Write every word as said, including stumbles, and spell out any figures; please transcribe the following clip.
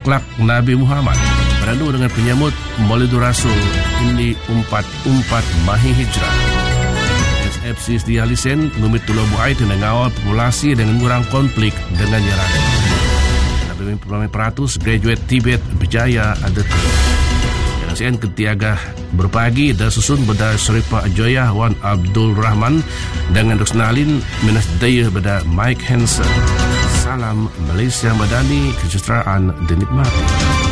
akhlak Nabi Muhammad. Beradu dengan penyambut Maulidur Rasul ini umpat-umpat Mahi Hijrah. S F C di Alisen ngumit tulau buai dengan ngawal populasi dengan ngurang konflik dengan jarak. Pemimpin peratus graduate Tibet berjaya ada tu. Yang sian ketiaga berpagi dan susun beda Seripa Joya Wan Abdul Rahman dengan Rusnalin Minas Daya beda Mike Hansen. Salam Malaysia Madani, kesejahteraan dinikmati.